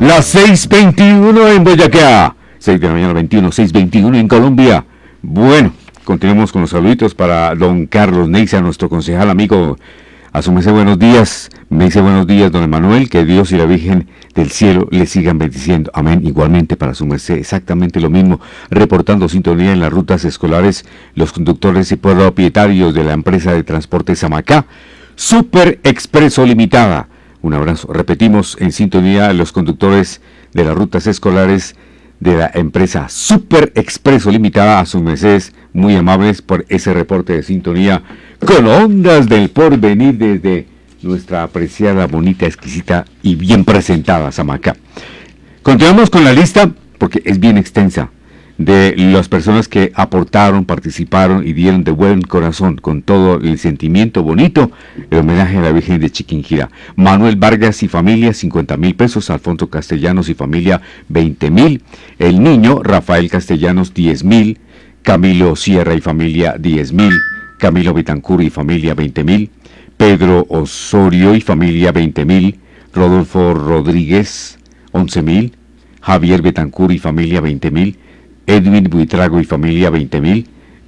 Las 6:21 en Boyacá. 6 de la mañana 21, 6:21 en Colombia. Bueno, continuemos con los saluditos para don Carlos Neixa, nuestro concejal amigo. Asúmese buenos días. Me dice buenos días, don Emanuel. Que Dios y la Virgen del Cielo le sigan bendiciendo. Amén. Igualmente para su merced, exactamente lo mismo. Reportando sintonía en las rutas escolares, los conductores y propietarios de la empresa de transporte Samacá, Super Expreso Limitada. Un abrazo. Repetimos, en sintonía los conductores de las rutas escolares de la empresa Super Expreso Limitada. A sus mercedes muy amables por ese reporte de sintonía con ondas del porvenir desde nuestra apreciada, bonita, exquisita y bien presentada Samacá. Continuamos con la lista, porque es bien extensa, de las personas que aportaron, participaron y dieron de buen corazón, con todo el sentimiento bonito, el homenaje a la Virgen de Chiquinquirá. Manuel Vargas y familia, 50,000 pesos. Alfonso Castellanos y familia, 20,000. El niño Rafael Castellanos, 10,000. Camilo Sierra y familia, 10,000. Camilo Betancur y familia, 20,000. Pedro Osorio y familia, 20,000. Rodolfo Rodríguez, 11,000. Javier Betancur y familia, 20,000. Edwin Buitrago y familia, 20,000.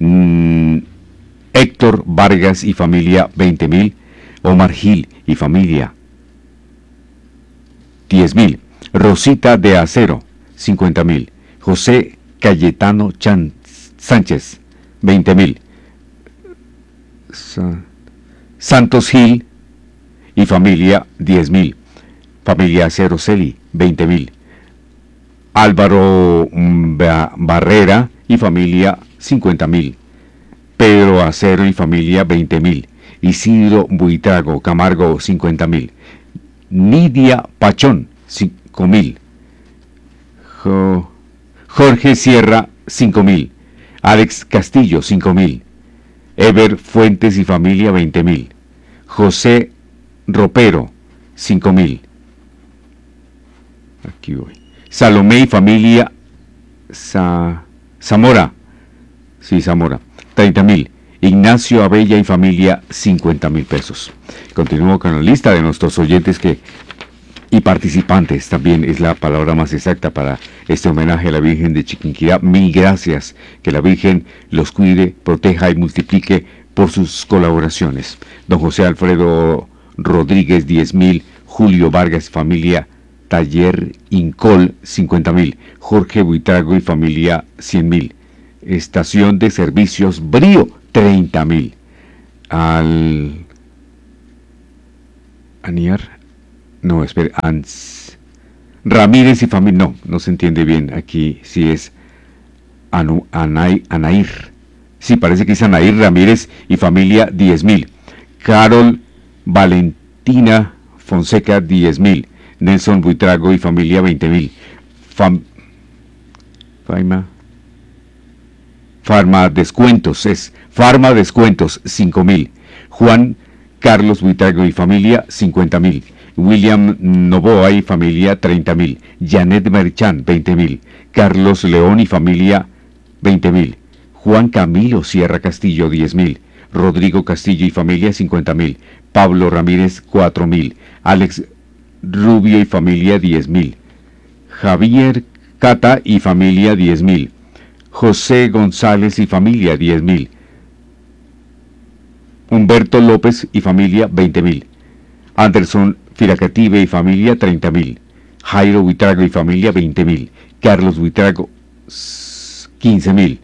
Héctor Vargas y familia, 20,000. Omar Gil y familia, 10,000. Rosita de Acero, 50,000. José Cayetano Sánchez, 20,000. Santos Gil y familia, 10,000. Familia Acero Celi, 20,000. Álvaro Barrera y familia, 50,000. Pedro Acero y familia, 20,000. Isidro Buitrago Camargo, 50,000. Nidia Pachón, 5,000. Jorge Sierra, 5,000. Alex Castillo, 5,000. Ever Fuentes y familia, 20,000. José Ropero, 5,000. Aquí voy. Salomé y familia, Zamora, sí, Zamora, 30,000. Ignacio Abella y familia, 50,000 pesos. Continúo con la lista de nuestros oyentes y participantes, también es la palabra más exacta para este homenaje a la Virgen de Chiquinquirá. Mil gracias, que la Virgen los cuide, proteja y multiplique por sus colaboraciones. Don José Alfredo Rodríguez, 10,000. Julio Vargas, familia, Taller Incol, 50,000. Jorge Buitrago y familia, 100,000. Estación de Servicios Brío, 30,000. Ramírez y familia, no se entiende bien, aquí sí es Anair. Sí, parece que es Anair Ramírez y familia, 10,000. Carol Valentina Fonseca, 10,000. Nelson Buitrago y familia, 20,000. Farma Descuentos, 5,000. Juan Carlos Buitrago y familia, 50,000. William Novoa y familia, 30,000. Janet Merchan, 20,000. Carlos León y familia, 20,000. Juan Camilo Sierra Castillo, 10,000. Rodrigo Castillo y familia, 50,000. Pablo Ramírez, 4,000. Alex Rubio y familia, 10,000. Javier Cata y familia, 10,000. José González y familia, 10,000. Humberto López y familia, 20,000. Anderson Firacative y familia, 30,000. Jairo Buitrago y familia, 20,000. Carlos Buitrago, 15,000.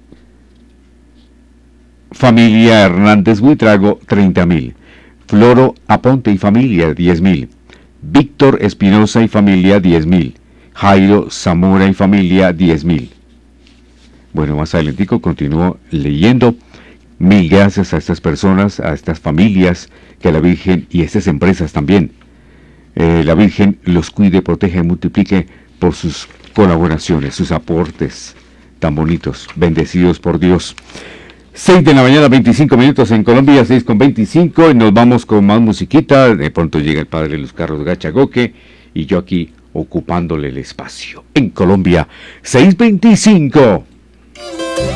Familia Hernández Buitrago, 30,000. Floro Aponte y familia, 10,000. Víctor Espinosa y familia, 10,000. Jairo Zamora y familia, 10,000. Bueno, más adelantico continúo leyendo. Mil gracias a estas personas, a estas familias, que la Virgen y estas empresas también, la Virgen los cuide, proteja y multiplique por sus colaboraciones, sus aportes tan bonitos, bendecidos por Dios. 6 de la mañana, 25 minutos en Colombia, 6:25, y nos vamos con más musiquita. De pronto llega el padre Luis Carlos Gachagoque y yo aquí ocupándole el espacio en Colombia. 6:25.